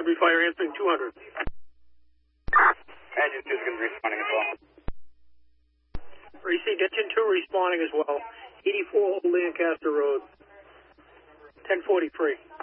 Every fire answering 200. Engine 2 is going to be responding as well. Received Engine 2 responding as well. 84 Old Lancaster Road. 1043.